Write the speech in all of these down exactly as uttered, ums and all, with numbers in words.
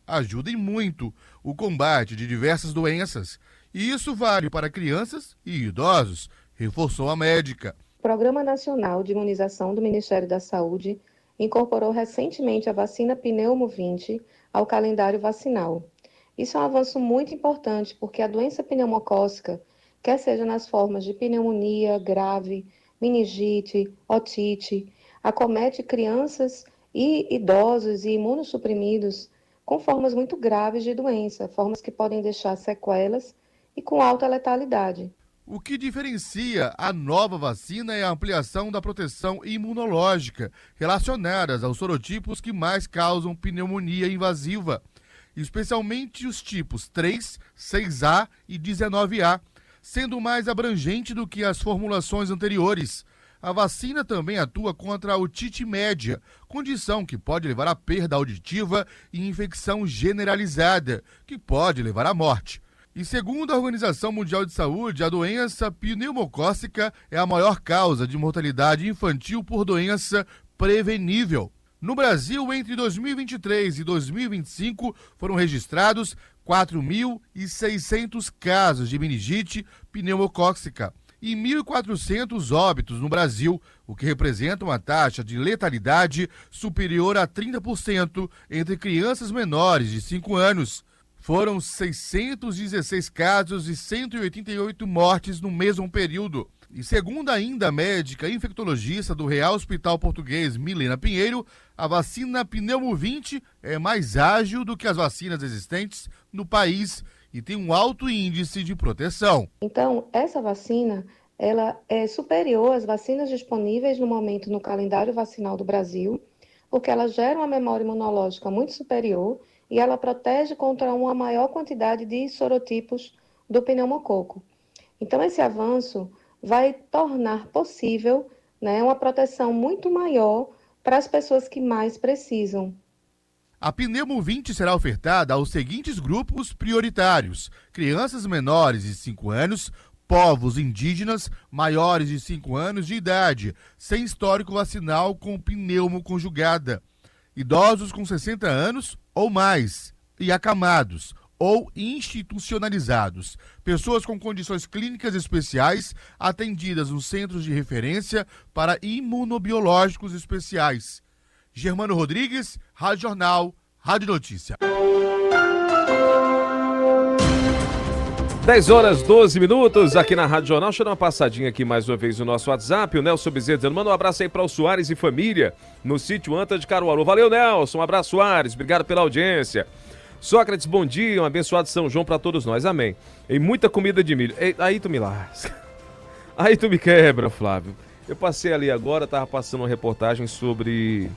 ajudem muito o combate de diversas doenças. E isso vale para crianças e idosos, reforçou a médica. O Programa Nacional de Imunização do Ministério da Saúde incorporou recentemente a vacina Pneumo vinte ao calendário vacinal. Isso é um avanço muito importante porque a doença pneumocócica, quer seja nas formas de pneumonia grave, meningite, otite, acomete crianças e idosos e imunossuprimidos com formas muito graves de doença, formas que podem deixar sequelas e com alta letalidade. O que diferencia a nova vacina é a ampliação da proteção imunológica relacionadas aos sorotipos que mais causam pneumonia invasiva, especialmente os tipos três, seis A e dezenove A, sendo mais abrangente do que as formulações anteriores. A vacina também atua contra a otite média, condição que pode levar à perda auditiva e infecção generalizada, que pode levar à morte. E segundo a Organização Mundial de Saúde, a doença pneumocócica é a maior causa de mortalidade infantil por doença prevenível. No Brasil, entre dois mil e vinte e três e dois mil e vinte e cinco, foram registrados quatro mil e seiscentos casos de meningite pneumocócica e mil e quatrocentos óbitos no Brasil, o que representa uma taxa de letalidade superior a trinta por cento entre crianças menores de cinco anos. Foram seiscentos e dezesseis casos e cento e oitenta e oito mortes no mesmo período. E segundo ainda a médica infectologista do Real Hospital Português, Milena Pinheiro, a vacina Pneumo vinte é mais ágil do que as vacinas existentes no país e tem um alto índice de proteção. Então, essa vacina, ela é superior às vacinas disponíveis no momento no calendário vacinal do Brasil, porque ela gera uma memória imunológica muito superior e ela protege contra uma maior quantidade de sorotipos do pneumococo. Então, esse avanço vai tornar possível, né, uma proteção muito maior para as pessoas que mais precisam. A Pneumo vinte será ofertada aos seguintes grupos prioritários: crianças menores de cinco anos, povos indígenas maiores de cinco anos de idade, sem histórico vacinal com pneumo conjugada, idosos com sessenta anos ou mais e acamados ou institucionalizados, pessoas com condições clínicas especiais atendidas nos centros de referência para imunobiológicos especiais. Germano Rodrigues, Rádio Jornal, Rádio Notícia. dez horas, doze minutos, aqui na Rádio Jornal. Deixa eu dar uma passadinha aqui mais uma vez no nosso WhatsApp. O Nelson Bezerra dizendo, manda um abraço aí para o Soares e família, no sítio Anta de Caruaru. Valeu, Nelson, um abraço, Soares, obrigado pela audiência. Sócrates, bom dia, um abençoado São João para todos nós, amém. E muita comida de milho. Ei, aí tu me lasca. Aí tu me quebra, Flávio. Eu passei ali agora, tava passando uma reportagem sobre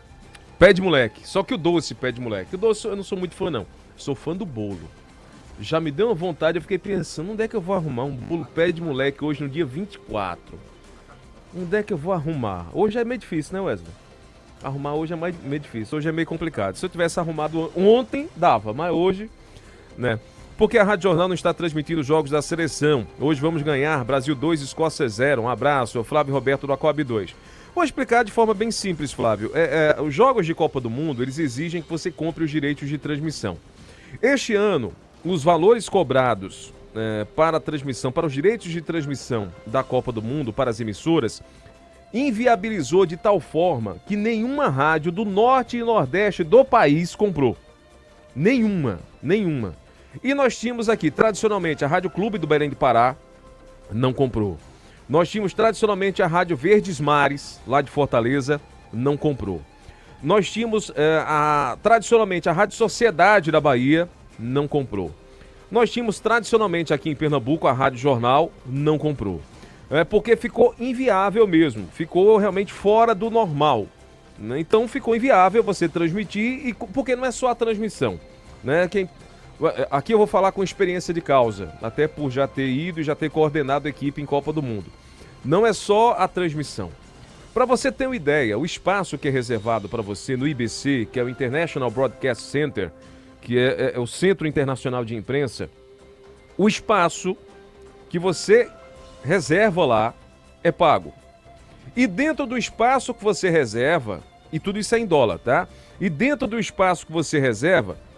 pé de moleque, só que o doce pé de moleque. O doce eu não sou muito fã, não. Sou fã do bolo. Já me deu uma vontade, eu fiquei pensando, onde é que eu vou arrumar um bolo pé de moleque hoje no dia vinte e quatro? Onde é que eu vou arrumar? Hoje é meio difícil, né, Wesley? Arrumar hoje é mais, meio difícil, hoje é meio complicado. Se eu tivesse arrumado ontem, dava, mas hoje, né? Porque a Rádio Jornal não está transmitindo os jogos da seleção. Hoje vamos ganhar Brasil dois, Escócia zero. Um abraço, é o Flávio Roberto do Acob dois. Vou explicar de forma bem simples, Flávio. É, é, os jogos de Copa do Mundo, eles exigem que você compre os direitos de transmissão. Este ano, os valores cobrados é, para a transmissão, para os direitos de transmissão da Copa do Mundo, para as emissoras, inviabilizou de tal forma que nenhuma rádio do norte e nordeste do país comprou. Nenhuma, nenhuma. E nós tínhamos aqui, tradicionalmente, a Rádio Clube do Belém do Pará, não comprou. Nós tínhamos, tradicionalmente, a Rádio Verdes Mares, lá de Fortaleza, não comprou. Nós tínhamos, é, a, tradicionalmente, a Rádio Sociedade da Bahia, não comprou. Nós tínhamos, tradicionalmente, aqui em Pernambuco, a Rádio Jornal, não comprou. É porque ficou inviável mesmo, ficou realmente fora do normal, né? Então ficou inviável você transmitir, e porque não é só a transmissão, né? Quem, aqui eu vou falar com experiência de causa, até por já ter ido e já ter coordenado a equipe em Copa do Mundo. Não é só a transmissão. Para você ter uma ideia, o espaço que é reservado para você no I B C, que é o International Broadcast Center, que é, é, é o Centro Internacional de Imprensa, o espaço que você reserva lá é pago. E dentro do espaço que você reserva, e tudo isso é em dólar, tá? E dentro do espaço que você reserva,